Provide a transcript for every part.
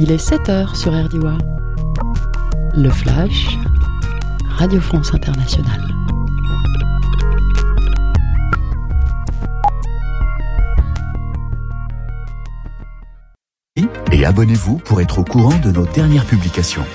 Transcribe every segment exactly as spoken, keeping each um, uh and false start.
Il est sept heures sur R D W A. Le Flash, Radio France Internationale. Et abonnez-vous pour être au courant de nos dernières publications.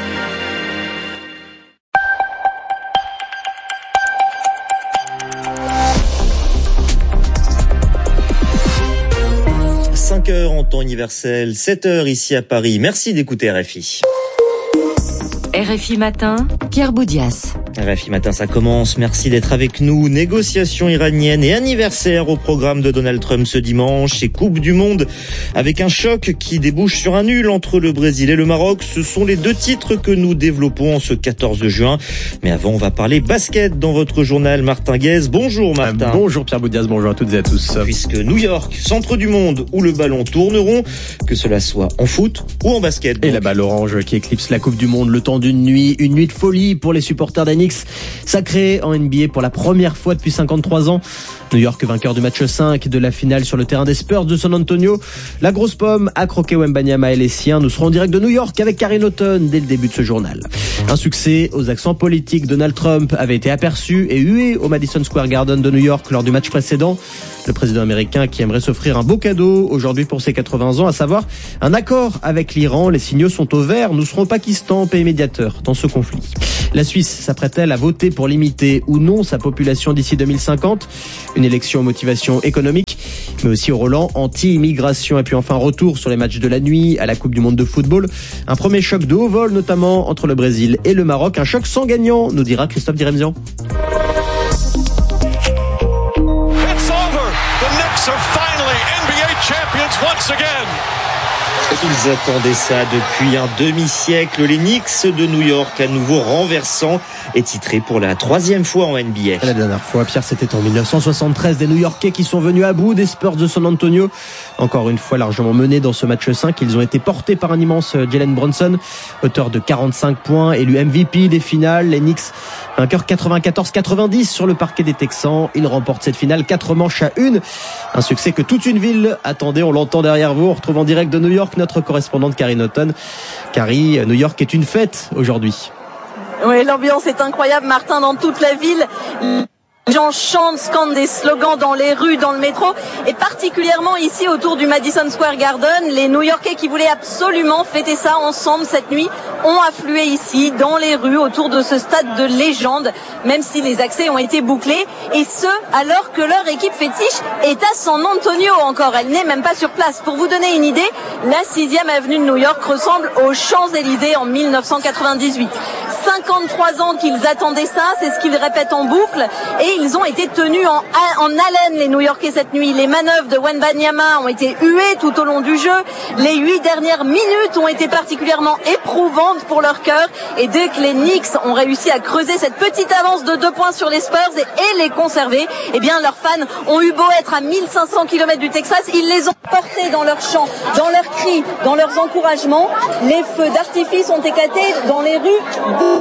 cinq heures en temps universel, sept heures ici à Paris. Merci d'écouter R F I. R F I Matin, Pierre Boudias. R F I Matin, ça commence. Merci d'être avec nous. Négociations iraniennes et anniversaire au programme de Donald Trump ce dimanche et Coupe du Monde avec un choc qui débouche sur un nul entre le Brésil et le Maroc. Ce sont les deux titres que nous développons en ce quatorze juin. Mais avant, on va parler basket dans votre journal. Martin Guez. Bonjour Martin. Bonjour Pierre Boudias, bonjour à toutes et à tous. Puisque New York, centre du monde où le ballon tourneront, que cela soit en foot ou en basket. Donc. Et la balle orange qui éclipse la Coupe du Monde le temps d'une nuit, une nuit de folie pour les supporters d'A X. Sacré en N B A pour la première fois depuis cinquante-trois ans. New York vainqueur du match cinq de la finale sur le terrain des Spurs de San Antonio. La grosse pomme a croqué Wembanyama et les siens. Nous serons en direct de New York avec Karine Houghton dès le début de ce journal. Un succès aux accents politiques. Donald Trump avait été aperçu et hué au Madison Square Garden de New York lors du match précédent. Le président américain qui aimerait s'offrir un beau cadeau aujourd'hui pour ses quatre-vingts ans, à savoir un accord avec l'Iran. Les signaux sont au vert. Nous serons au Pakistan, pays médiateur dans ce conflit. La Suisse s'apprête-t-elle à voter pour limiter ou non sa population d'ici deux mille cinquante? Une élection aux motivations économiques, mais aussi au relent anti-immigration. Et puis enfin, retour sur les matchs de la nuit à la Coupe du Monde de football. Un premier choc de haut vol, notamment entre le Brésil et le Maroc. Un choc sans gagnant, nous dira Christophe Diremzian. Ils attendaient ça depuis un demi-siècle. Les Knicks de New York, à nouveau renversants, et titrés pour la troisième fois en N B A. La dernière fois, Pierre, c'était en dix-neuf cent soixante-treize. Des New-Yorkais qui sont venus à bout des Spurs de San Antonio. Encore une fois, largement menés dans ce match cinq. Ils ont été portés par un immense Jalen Brunson, auteur de quarante-cinq points, élu M V P des finales. Les Knicks, vainqueurs quatre-vingt-quatorze quatre-vingt-dix sur le parquet des Texans. Ils remportent cette finale quatre manches à une. Un succès que toute une ville attendait. On l'entend derrière vous. On retrouve en direct de New York notre correspondante Karine Houghton. Carrie, New York est une fête aujourd'hui. Oui, l'ambiance est incroyable, Martin, dans toute la ville. Les gens chantent, scandent des slogans dans les rues, dans le métro, et particulièrement ici autour du Madison Square Garden. Les New-Yorkais qui voulaient absolument fêter ça ensemble cette nuit ont afflué ici, dans les rues, autour de ce stade de légende, même si les accès ont été bouclés, et ce, alors que leur équipe fétiche est à San Antonio encore. Elle n'est même pas sur place. Pour vous donner une idée, la sixième avenue de New York ressemble aux Champs-Élysées en mille neuf cent quatre-vingt-dix-huit. cinquante-trois ans qu'ils attendaient ça, c'est ce qu'ils répètent en boucle, et ils ont été tenus en, en haleine, les New-Yorkais, cette nuit. Les manœuvres de Wembanyama ont été huées tout au long du jeu. Les huit dernières minutes ont été particulièrement éprouvantes pour leur cœur, et dès que les Knicks ont réussi à creuser cette petite avance de deux points sur les Spurs et, et les conserver, eh bien leurs fans ont eu beau être à mille cinq cents kilomètres du Texas, ils les ont portés dans leurs chants, dans leurs cris, dans leurs encouragements. Les feux d'artifice ont éclaté dans les rues.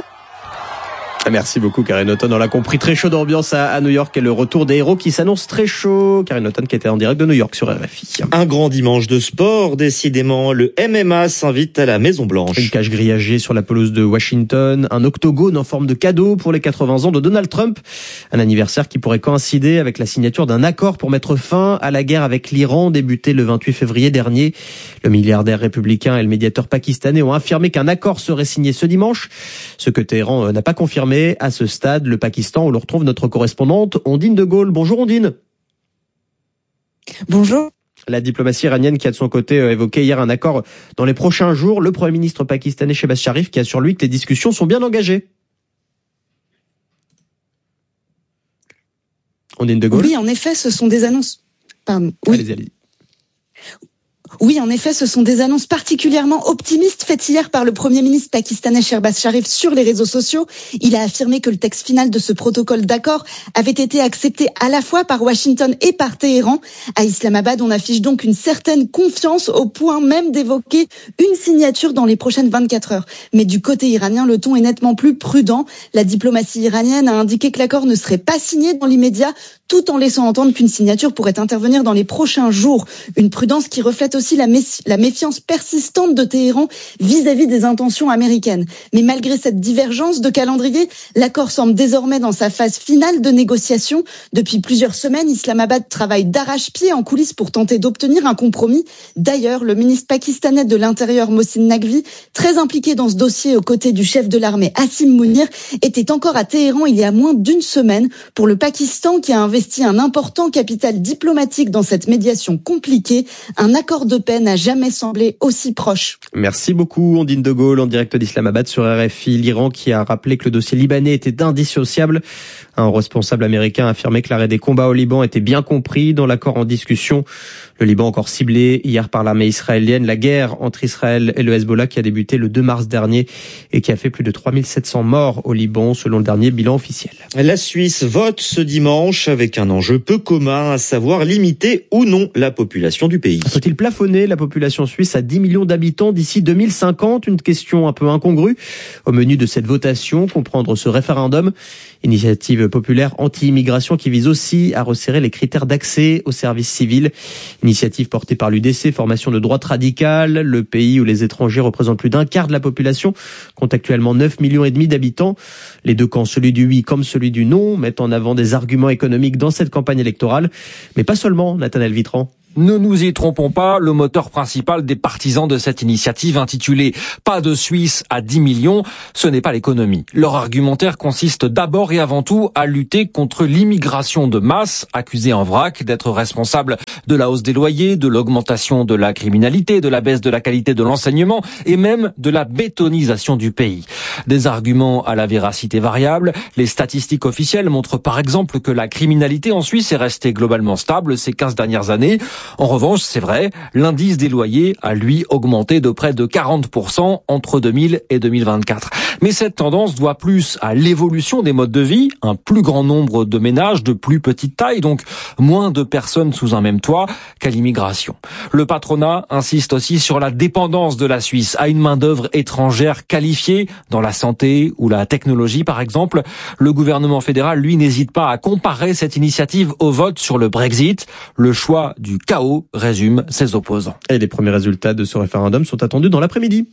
Merci beaucoup Karine Houghton, on l'a compris, très chaud d'ambiance à, à New York et le retour des héros qui s'annonce très chaud. Karine Houghton qui était en direct de New York sur R F I. Un grand dimanche de sport, décidément, le M M A s'invite à la Maison Blanche. Une cage grillagée sur la pelouse de Washington, un octogone en forme de cadeau pour les quatre-vingts ans de Donald Trump, un anniversaire qui pourrait coïncider avec la signature d'un accord pour mettre fin à la guerre avec l'Iran débutée le vingt-huit février dernier. Le milliardaire républicain et le médiateur pakistanais ont affirmé qu'un accord serait signé ce dimanche, ce que Téhéran n'a pas confirmé. À ce stade, le Pakistan, où l'on retrouve notre correspondante Ondine de Gaulle. Bonjour Ondine. Bonjour. La diplomatie iranienne qui a de son côté évoqué hier un accord dans les prochains jours. Le Premier ministre pakistanais Shehbaz Sharif qui assure lui que les discussions sont bien engagées. Ondine de Gaulle. Oui, en effet, ce sont des annonces. Pardon. Oui. Allez-y, allez-y. Oui, en effet, ce sont des annonces particulièrement optimistes faites hier par le Premier ministre pakistanais Shehbaz Sharif sur les réseaux sociaux. Il a affirmé que le texte final de ce protocole d'accord avait été accepté à la fois par Washington et par Téhéran. À Islamabad, on affiche donc une certaine confiance au point même d'évoquer une signature dans les prochaines vingt-quatre heures. Mais du côté iranien, le ton est nettement plus prudent. La diplomatie iranienne a indiqué que l'accord ne serait pas signé dans l'immédiat, tout en laissant entendre qu'une signature pourrait intervenir dans les prochains jours. Une prudence qui reflète c'est aussi la, méfi- la méfiance persistante de Téhéran vis-à-vis des intentions américaines. Mais malgré cette divergence de calendrier, l'accord semble désormais dans sa phase finale de négociation. Depuis plusieurs semaines, Islamabad travaille d'arrache-pied en coulisses pour tenter d'obtenir un compromis. D'ailleurs, le ministre pakistanais de l'Intérieur, Mohsin Naqvi, très impliqué dans ce dossier aux côtés du chef de l'armée Asim Mounir, était encore à Téhéran il y a moins d'une semaine pour le Pakistan qui a investi un important capital diplomatique dans cette médiation compliquée. Un accord de paix n'a jamais semblé aussi proche. Merci beaucoup, Ondine de Gaulle, en direct d'Islamabad sur R F I. L'Iran qui a rappelé que le dossier libanais était indissociable. Un responsable américain a affirmé que l'arrêt des combats au Liban était bien compris dans l'accord en discussion. Le Liban encore ciblé hier par l'armée israélienne. La guerre entre Israël et le Hezbollah qui a débuté le deux mars dernier et qui a fait plus de trois mille sept cents morts au Liban selon le dernier bilan officiel. La Suisse vote ce dimanche avec un enjeu peu commun, à savoir limiter ou non la population du pays. Faut-il plafonner la population suisse à dix millions d'habitants d'ici deux mille cinquante? Une question un peu incongrue. Au menu de cette votation, comprendre ce référendum, initiative populaire anti-immigration qui vise aussi à resserrer les critères d'accès aux services civils. Initiative portée par l'U D C, formation de droite radicale, le pays où les étrangers représentent plus d'un quart de la population, compte actuellement neuf millions et demi d'habitants. Les deux camps, celui du oui comme celui du non, mettent en avant des arguments économiques dans cette campagne électorale. Mais pas seulement, Nathanaël Vitran. Ne nous y trompons pas, le moteur principal des partisans de cette initiative intitulée « Pas de Suisse à dix millions », ce n'est pas l'économie. Leur argumentaire consiste d'abord et avant tout à lutter contre l'immigration de masse, accusée en vrac d'être responsable de la hausse des loyers, de l'augmentation de la criminalité, de la baisse de la qualité de l'enseignement et même de la bétonisation du pays. Des arguments à la véracité variable. Les statistiques officielles montrent par exemple que la criminalité en Suisse est restée globalement stable ces quinze dernières années. En revanche, c'est vrai, l'indice des loyers a lui augmenté de près de quarante pour cent entre deux mille et deux mille vingt-quatre. Mais cette tendance doit plus à l'évolution des modes de vie, un plus grand nombre de ménages de plus petite taille, donc moins de personnes sous un même toit, qu'à l'immigration. Le patronat insiste aussi sur la dépendance de la Suisse à une main-d'œuvre étrangère qualifiée dans la santé ou la technologie par exemple. Le gouvernement fédéral, lui, n'hésite pas à comparer cette initiative au vote sur le Brexit, le choix du chaos, résume ses opposants. Et les premiers résultats de ce référendum sont attendus dans l'après-midi.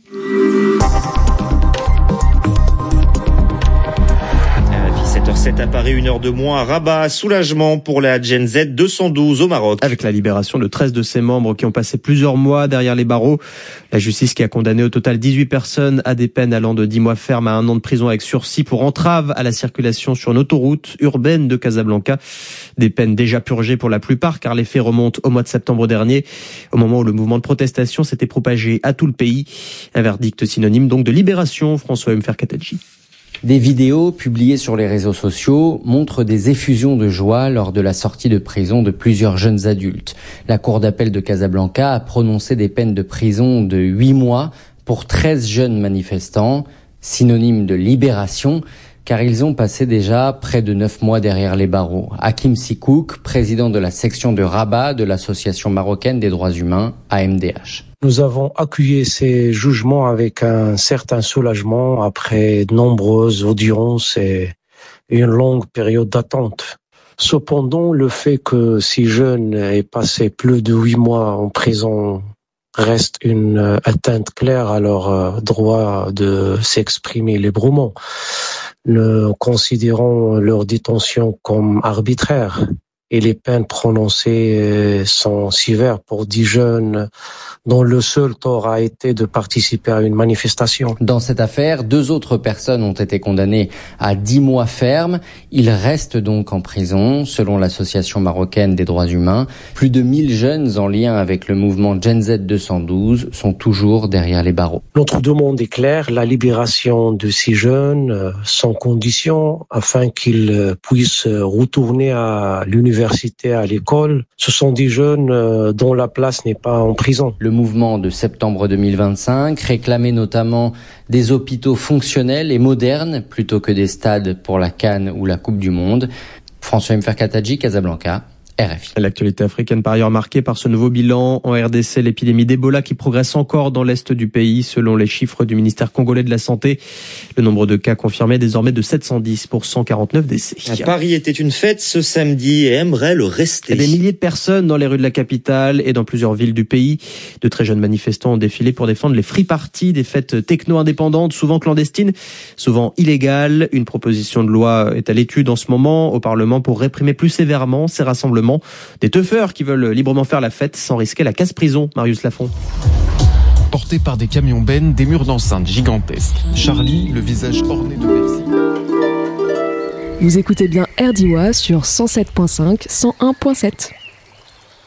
sept heures sept à Paris, une heure de moins à Rabat. Soulagement pour la Gen Z deux cent douze au Maroc. Avec la libération de treize de ses membres qui ont passé plusieurs mois derrière les barreaux. La justice qui a condamné au total dix-huit personnes à des peines allant de dix mois ferme à un an de prison avec sursis pour entrave à la circulation sur une autoroute urbaine de Casablanca. Des peines déjà purgées pour la plupart car les faits remontent au mois de septembre dernier, au moment où le mouvement de protestation s'était propagé à tout le pays. Un verdict synonyme donc de libération, François Mferkatadji. Des vidéos publiées sur les réseaux sociaux montrent des effusions de joie lors de la sortie de prison de plusieurs jeunes adultes. La cour d'appel de Casablanca a prononcé des peines de prison de huit mois pour treize jeunes manifestants, synonyme de libération, car ils ont passé déjà près de neuf mois derrière les barreaux. Hakim Sikouk, président de la section de Rabat de l'Association marocaine des droits humains, A M D H. Nous avons accueilli ces jugements avec un certain soulagement après de nombreuses audiences et une longue période d'attente. Cependant, le fait que ces jeunes aient passé plus de huit mois en prison reste une atteinte claire à leur droit de s'exprimer librement. Nous considérons leur détention comme arbitraire et les peines prononcées sont sévères pour dix jeunes dont le seul tort a été de participer à une manifestation. Dans cette affaire, deux autres personnes ont été condamnées à dix mois ferme. Ils restent donc en prison, selon l'Association marocaine des droits humains. Plus de mille jeunes en lien avec le mouvement Gen Z deux cent douze sont toujours derrière les barreaux. Notre demande est claire, la libération de ces jeunes sans condition afin qu'ils puissent retourner à l'université, à l'école. Ce sont des jeunes dont la place n'est pas en prison. Le mouvement de septembre deux mille vingt-cinq réclamait notamment des hôpitaux fonctionnels et modernes plutôt que des stades pour la CAN ou la Coupe du Monde. François Mferkatadji, Casablanca, R F I. L'actualité africaine par ailleurs marquée par ce nouveau bilan. En R D C, l'épidémie d'Ebola qui progresse encore dans l'est du pays. Selon les chiffres du ministère congolais de la Santé, le nombre de cas confirmés est désormais de sept cent dix pour cent quarante-neuf décès. Paris était une fête ce samedi et aimerait le rester. Des milliers de personnes dans les rues de la capitale et dans plusieurs villes du pays. De très jeunes manifestants ont défilé pour défendre les free parties, des fêtes techno-indépendantes, souvent clandestines, souvent illégales. Une proposition de loi est à l'étude en ce moment au Parlement pour réprimer plus sévèrement ces rassemblements. Des teufeurs qui veulent librement faire la fête sans risquer la casse-prison. Marius Lafont. Portés par des camions bennes, des murs d'enceinte gigantesques. Charlie, le visage orné de Bercy. Vous écoutez bien R D I W A sur cent sept virgule cinq, cent un virgule sept.